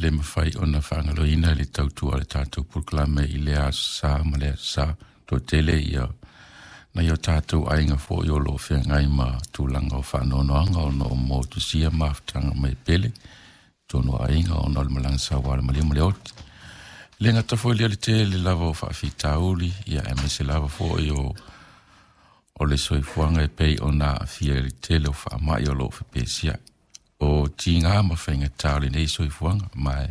le mawhai o na whangaloina le tautua le tātou pulklame i le asa ma le asa to tele ia na yo tātou ainga fo i o lo whengai ma tūlanga o whanonoanga o no mo tu sia maftanga mai pele tono ainga o no le malanga sa wale mali mali oti le ngata fo le te le lava o whawhitauli ia e me se lava fo i o le soifuanga e pei o na fia le tele o whaamai o lo whapesia o tinga ma whainga tāuli nei soifuanga mai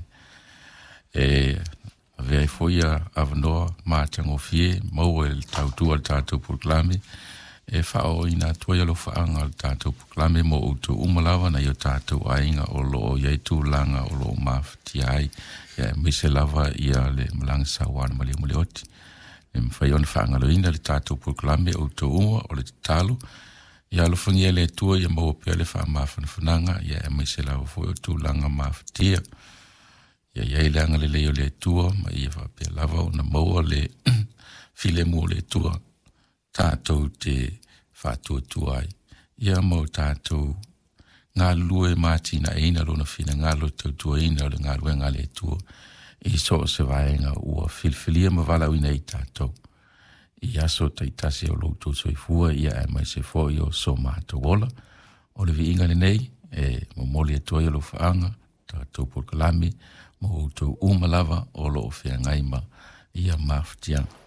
vei foia avanoa mātango fie mau e tautua le tātou pulklame e whao ina tuaia lo whaanga le tātou pulklame mo utu umalawa na yo tātou ainga o lo iei tūlanga o lo mawhati ai ia mise lava ia le malanga sawana mali muli oti e mwhai ona whaanga lo ina le tātou pulklame o utu uma o le talo ia lo whangia le tua ia mau pia le wha mawhanawhananga ia mise lava foi o tūlanga mawhatia ia ia leanga le leo le tua ma ia whapea lava o na maua le file mua le tua tātou te whātua tua ai. Ia mau tātou ngā lue mātina eina lona whina ngā lo tau tua eina le ngā lue ngā le tua i so se vaenga ua filfilia ma vala uina i tātou. I aso taitasi o loutou soifua ia e mai se foi o so mātou ola o le vi inga le nei e momoli e tua i lo whaanga tātou pulkalami mo utou umalava o lo whea ngaima ia mawhtianga.